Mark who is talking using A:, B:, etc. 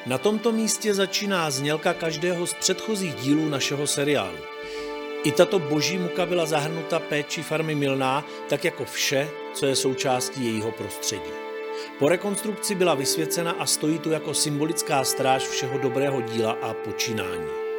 A: Na tomto místě začíná znělka každého z předchozích dílů našeho seriálu. I tato boží muka byla zahrnuta péčí farmy Milná, tak jako vše, co je součástí jejího prostředí. Po rekonstrukci byla vysvěcena a stojí tu jako symbolická stráž všeho dobrého díla a počínání.